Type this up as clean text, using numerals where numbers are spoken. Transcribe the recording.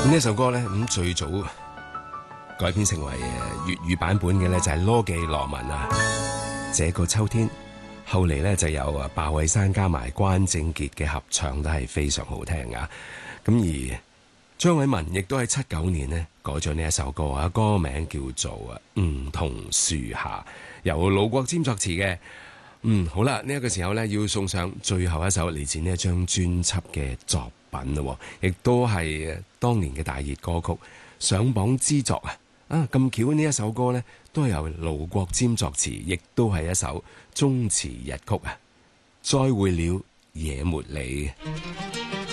呢首歌咧，最早改編成為粵語版本嘅咧就係羅記羅文啊，這個秋天。後嚟咧就有鮑偉珊加埋關正傑嘅合唱，都係非常好聽噶。咁而張偉文亦都喺79年呢改咗呢一首歌啊，歌名叫做《梧桐樹下》，由盧國沾作詞嘅。好啦，呢一個時候咧要送上最後一首嚟自呢一張專輯嘅作品咯，亦都係當年嘅大熱歌曲，上榜之作啊！咁巧呢一首歌呢，都係由盧國沾作詞，亦都係一首中詞日曲啊！再會了，野茉莉。